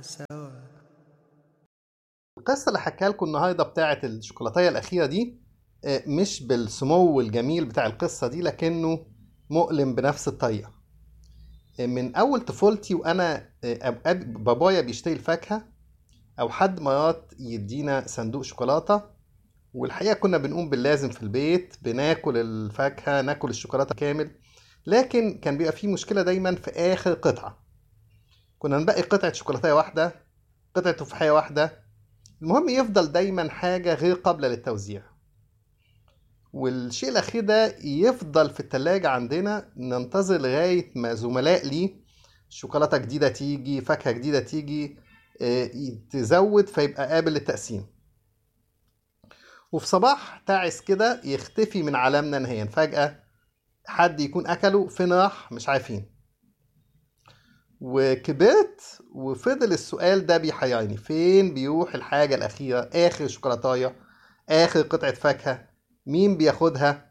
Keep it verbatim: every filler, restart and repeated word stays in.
سوا. القصة اللي حكاها لكم النهاردة بتاعة الشوكولاتية الأخيرة دي آه، مش بالسمو الجميل بتاع القصة دي، لكنه مؤلم بنفس الطريقة. آه، من أول طفولتي وأنا آه، أب- أب- بابايا بيشتري الفاكهة أو حد مرات يدينا صندوق شوكولاتة، والحقيقة كنا بنقوم باللازم في البيت، بناكل الفاكهة ناكل الشوكولاتة كامل. لكن كان بيبقى فيه مشكلة دايما في آخر قطعة، كنا نبقي قطعة شوكولاتة واحدة، قطعة تفاحية واحدة، المهم يفضل دايما حاجة غير قابلة للتوزيع. والشيء الأخير ده يفضل في التلاجة عندنا، ننتظر لغاية ما زملاء ليه شوكولاتة جديدة تيجي، فاكهة جديدة تيجي، آه، تزود فيبقى قابل للتقسيم. وفي صباح تعس كده يختفي من عالمنا نهائيا فجأة، حد يكون أكله فين راح مش عارفين. وكبرت وفضل السؤال ده بيحيرني، فين بيروح الحاجة الأخيرة، آخر شوكولاتاية، آخر قطعة فاكهة، مين بياخدها؟